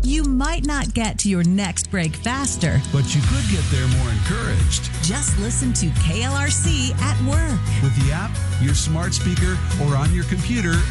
You might not get to your next break faster. But you could get there more encouraged. Just listen to KLRC at work. With the app, your smart speaker, or on your computer